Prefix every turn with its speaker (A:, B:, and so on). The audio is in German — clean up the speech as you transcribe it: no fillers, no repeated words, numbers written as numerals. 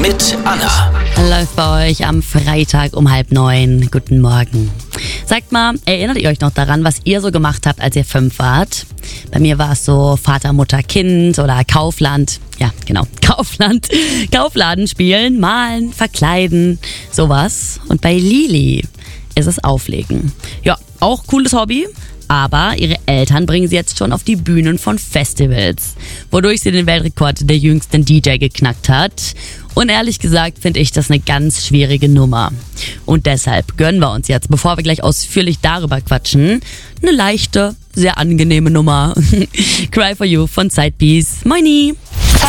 A: mit Anna.
B: Läuft bei euch am Freitag um 8:30. Guten Morgen. Sagt mal, erinnert ihr euch noch daran, was ihr so gemacht habt, als ihr 5 wart? Bei mir war es so Vater, Mutter, Kind oder Kaufland. Ja, genau, Kaufland. Kaufladen spielen, malen, verkleiden, sowas. Und bei Lili ist es Auflegen. Ja, auch cooles Hobby. Aber ihre Eltern bringen sie jetzt schon auf die Bühnen von Festivals, wodurch sie den Weltrekord der jüngsten DJ geknackt hat. Und ehrlich gesagt finde ich das eine ganz schwierige Nummer. Und deshalb gönnen wir uns jetzt, bevor wir gleich ausführlich darüber quatschen, eine leichte, sehr angenehme Nummer. Cry for You von Sidepiece. Moini!